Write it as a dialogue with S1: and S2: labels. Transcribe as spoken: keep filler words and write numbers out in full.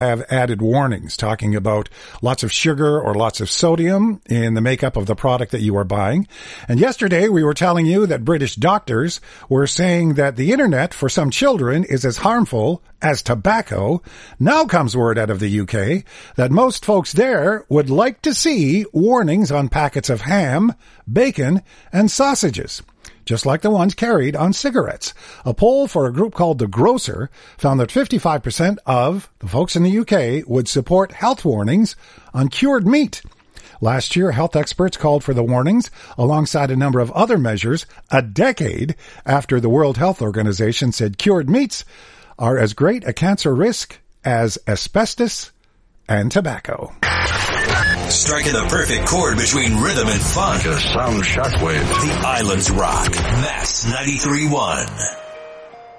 S1: have added warnings talking about lots of sugar or lots of sodium in the makeup of the product that you are buying. And yesterday we were telling you that British doctors were saying that the internet for some children is as harmful as tobacco. Now comes word out of the U K that most folks there would like to see warnings on packets of ham, bacon, and sausages, just like the ones carried on cigarettes. A poll for a group called The Grocer found that fifty-five percent of the folks in the U K would support health warnings on cured meat. Last year, health experts called for the warnings alongside a number of other measures a decade after the World Health Organization said cured meats are as great a cancer risk as asbestos and tobacco.
S2: Striking the perfect chord between rhythm and fun.
S3: Just sound shockwave.
S2: The Islands Rock. Mass ninety-three point one.